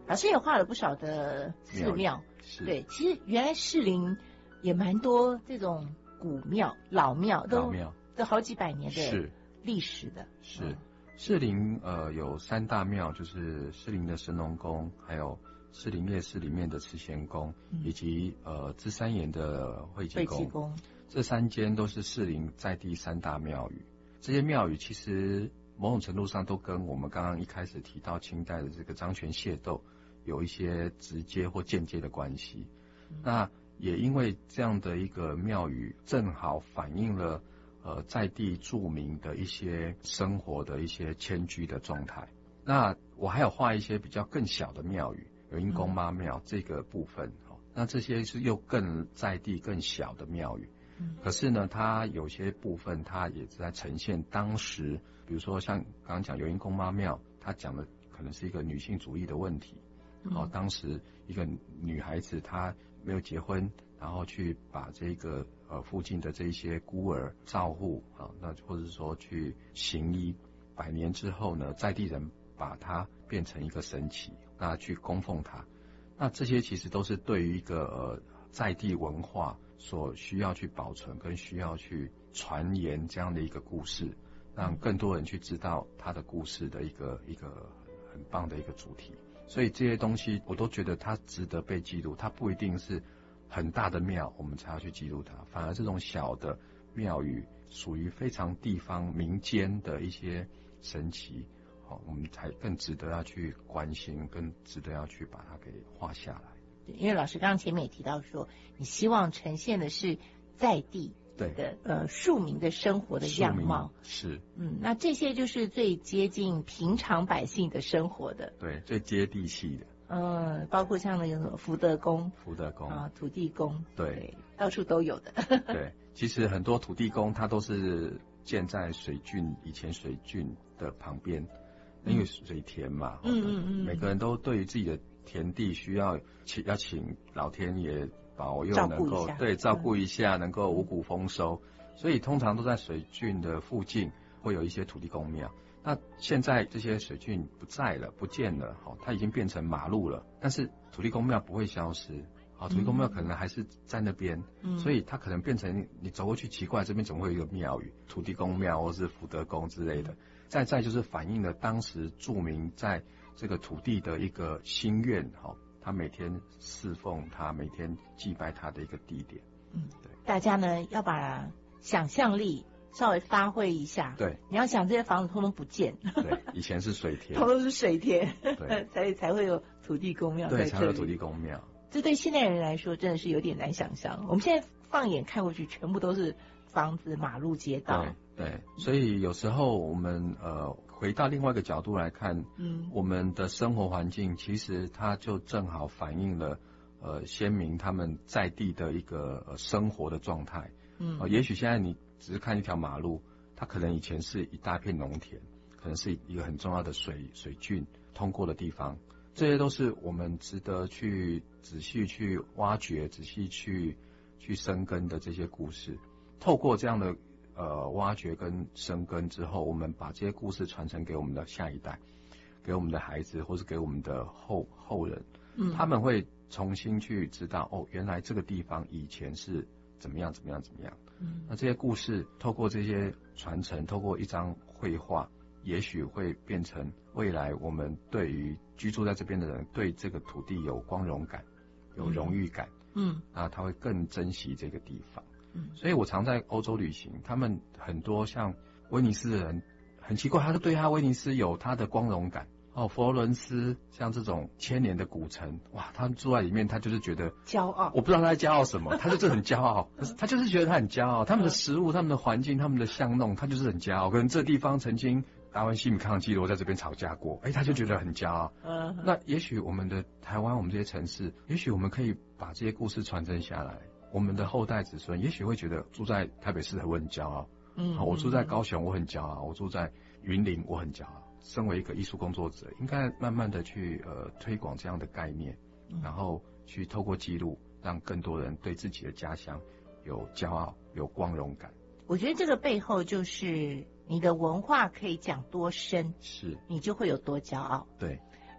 老师也画了不少的寺庙，对，其实原来士林也蛮多这种古庙、老庙，都好几百年的历史的。 是士林有3大庙，就是士林的神农宫，还有士林夜市里面的慈贤宫，以及芝山岩的惠济宫。这3间都是士林在地3大庙宇。这些庙宇其实某种程度上都跟我们刚刚一开始提到清代的这个张权械斗有一些直接或间接的关系。那也因为这样的一个庙宇，正好反映了在地住民的一些生活的一些迁居的状态。那我还有画一些比较更小的庙宇，有因公妈庙这个部分，那这些是又更在地更小的庙宇。可是呢，它有些部分它也是在呈现当时，比如说像刚刚讲有因公妈庙，它讲的可能是一个女性主义的问题。当时一个女孩子她没有结婚，然后去把这个附近的这些孤儿照护那或者说去行医，100年之后呢，在地人把它变成一个神祇，那去供奉它。那这些其实都是对于一个在地文化所需要去保存跟需要去传言这样的一个故事，让更多人去知道它的故事的一个很棒的一个主题。所以这些东西我都觉得它值得被记录，它不一定是很大的庙我们才要去记录它，反而这种小的庙宇属于非常地方民间的一些神奇，我们才更值得要去关心，更值得要去把它给画下来。 因为老师刚刚前面也提到说，你希望呈现的是在地的庶民的生活的样貌， 是那这些就是最接近平常百姓的生活的， 对，最接地气的。 包括像那个什么福德宫啊、土地公， 对， 到处都有的。 对，其实很多土地公它都是建在以前水郡的旁边，因为水田嘛，每个人都对于自己的田地需要请老天爷保佑，能够照顾一下，能够五谷丰收，所以通常都在水郡的附近会有一些土地公庙。那现在这些水郡不在了，不见了，它已经变成马路了，但是土地公庙不会消失，土地公庙可能还是在那边，所以它可能变成你走过去奇怪，这边怎么会有一个庙宇，土地公庙或是福德宫之类的。再就是反映了当时住民在这个土地的一个心愿，他每天侍奉他，每天祭拜他的一个地点。对， 大家呢要把想象力稍微发挥一下。 对， 你要想这些房子通通不见。 对，以前是水田， 通通是水田， 对， 才会有土地公庙在这里。 对，才会有土地公庙。 这对现代人来说真的是有点难想象。我们现在放眼看过去，全部都是房子、马路、街道。 对，所以有时候我们回到另外一个角度来看，我们的生活环境其实它就正好反映了先民他们在地的一个生活的状态。也许现在你只是看一条马路，它可能以前是一大片农田，可能是一个很重要的水郡通过的地方，这些都是我们值得去仔细去挖掘、仔细去深耕的这些故事。透过这样的挖掘跟深耕之后，我们把这些故事传承给我们的下一代，给我们的孩子，或是给我们的后人，他们会重新去知道，原来这个地方以前是怎么样。那这些故事透过这些传承，透过一张绘画，也许会变成未来我们对于居住在这边的人，对这个土地有光荣感，有荣誉感。那他会更珍惜这个地方。所以我常在欧洲旅行，他们很多像威尼斯的人很奇怪，他就对他威尼斯有他的光荣感。佛罗伦斯像这种1000年的古城，哇，他们住在里面，他就是觉得骄傲。 我不知道他在骄傲什么，他就是很骄傲，他就是觉得他很骄傲。他们的食物、他们的环境、他们的巷弄，他就是很骄傲。可能这地方曾经达文西、米开朗基罗在这边吵架过，他就觉得很骄傲。那也许我们的台湾，我们这些城市，也许我们可以把这些故事传承下来。我们的后代子孙也许会觉得住在台北市我很骄傲，我住在高雄我很骄傲，我住在云林我很骄傲。身为一个艺术工作者，应该慢慢的去推广这样的概念，然后去透过记录，让更多人对自己的家乡有骄傲、有光荣感。 我觉得这个背后就是你的文化可以讲多深， 是你就会有多骄傲。 对，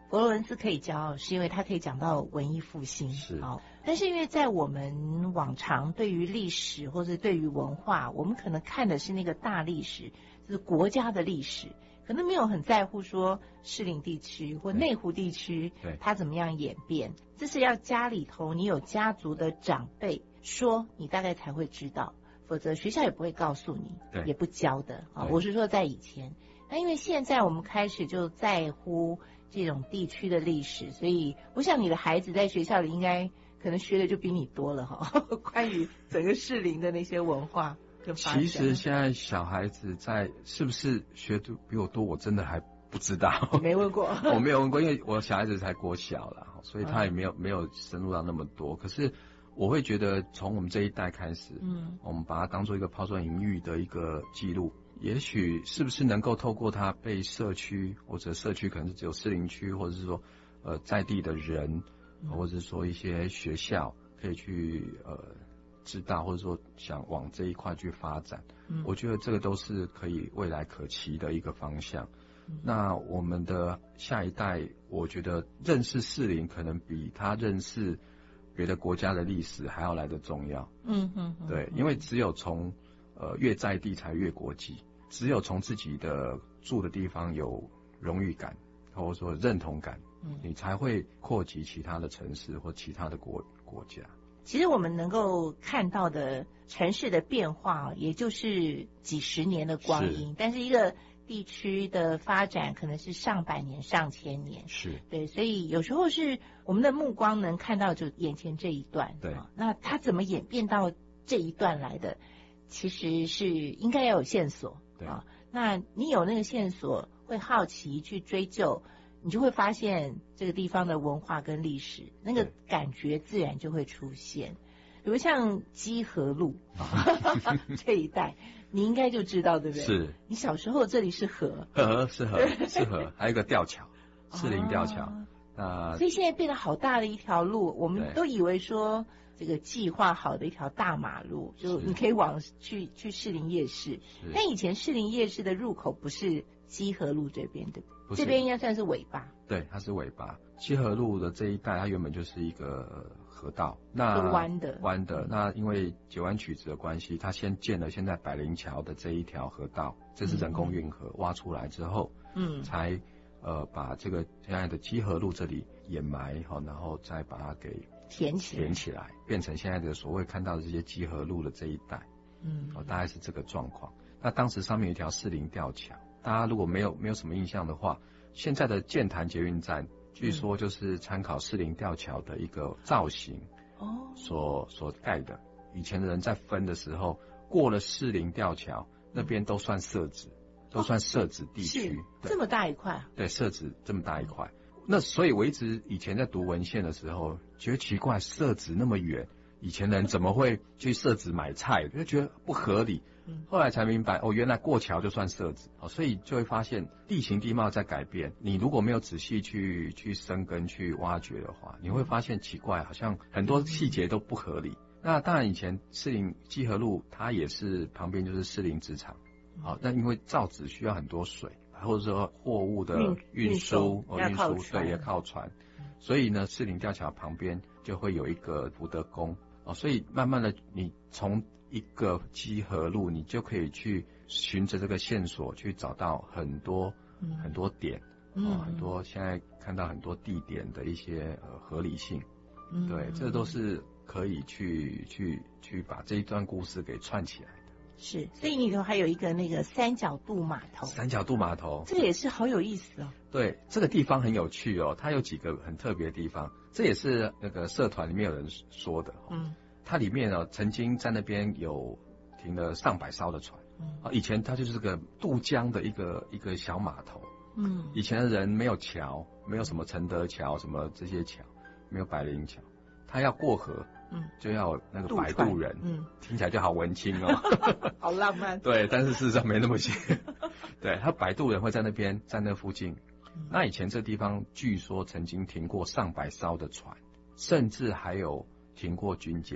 佛罗伦斯可以骄傲，是因为它可以讲到文艺复兴， 是但是因为在我们往常对于历史或者对于文化，我们可能看的是那个大历史，就是国家的历史，可能没有很在乎说士林地区或内湖地区它怎么样演变。这是要家里头你有家族的长辈说，你大概才会知道，否则学校也不会告诉你，也不教的啊。我是说在以前，那因为现在我们开始就在乎这种地区的历史，所以我想你的孩子在学校里应该可能学的就比你多了哈，关于整个士林的那些文化跟发展。 其实现在小孩子在是不是学的比我多，我真的还不知道。 你没问过？ 我没有问过，因为我小孩子才国小啦，所以他也没有深入到那么多。可是我会觉得从我们这一代开始，我们把它当做一个抛砖引玉的一个记录。也许是不是能够透过它被社区，或者社区可能是只有士林区，或者是说在地的人，或者是说一些学校可以去知道，或者说想往这一块去发展，我觉得这个都是可以未来可期的一个方向。那我们的下一代，我觉得认识士林可能比他认识别的国家的历史还要来得重要。对，因为只有从越在地才越国际，只有从自己的住的地方有荣誉感或者说认同感，你才会扩及其他的城市或其他的国家。 其实我们能够看到的城市的变化，也就是几十年的光阴，但是一个地区的发展可能是上百年、上千年。 是对，所以有时候是我们的目光能看到就眼前这一段。 对， 那它怎么演变到这一段来的？其实是应该要有线索。 对啊，那你有那个线索，会好奇去追究，你就会发现这个地方的文化跟历史，那个感觉自然就会出现。比如像基河路这一带，你应该就知道，对不对？ 是。 你小时候这里是河， 是河，还有一个吊桥，士林吊桥。 所以现在变得好大的一条路，我们都以为说这个计划好的一条大马路，就你可以去士林夜市。但以前士林夜市的入口不是基河路这边的，这边应该算是尾巴。 对，它是尾巴。基河路的这一带，它原本就是一个河道，那弯的。 那因为截弯曲直的关系，它先建了现在百灵桥的这一条河道，这是人工运河挖出来之后，才把这个现在的基河路这里掩埋，然后再把它给填起来，变成现在的所谓看到的这些基河路的这一带。大概是这个状况。那当时上面有一条士林吊桥，大家如果没有什么印象的话，现在的剑潭捷运站据说就是参考士林吊桥的一个造型所盖的。以前的人在分的时候，过了士林吊桥那边都算社址，都算社址地区。 这么大一块啊？ 对，社址这么大一块。那所以我一直以前在读文献的时候觉得奇怪，社址那么远，以前人怎么会去社址买菜，就觉得不合理。后来才明白，原来过桥就算社址。所以就会发现地形地貌在改变，你如果没有仔细去深耕去挖掘的话，你会发现奇怪，好像很多细节都不合理。那当然以前士林基河路它也是旁边就是士林纸厂，那因为造纸需要很多水，或者说货物的运输对也靠船，所以呢士林吊桥旁边就会有一个福德宫，所以慢慢的你从一个基河路你就可以去循着这个线索去找到很多点，很多现在看到很多地点的一些合理性，对，这都是可以去把这一段故事给串起来的。 是，所以里头还有一个那个三角渡码头。 三角渡码头， 这个也是好有意思哦。 对，这个地方很有趣哦，它有几个很特别的地方，这也是那个社团里面有人说的。它里面曾经在那边有停了上百艘的船。以前它就是个渡江的一个小码头。以前的人没有桥，没有什么承德桥，什么这些桥，没有百灵桥，他要过河。就要有那个摆渡人，听起来就好文青哦， 好浪漫。 对，但是事实上没那么行。对，他摆渡人会在那边，在那附近。那以前这地方据说曾经停过上百艘的船，甚至还有停过军舰。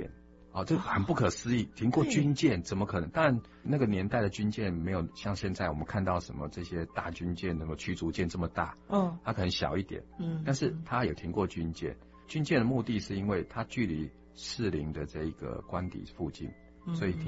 哦，这很不可思议，停过军舰怎么可能？但那个年代的军舰没有像现在我们看到什么这些大军舰，那么驱逐舰这么大，它可能小一点，但是它有停过军舰。军舰的目的是因为它距离士林的这一个官邸附近，所以停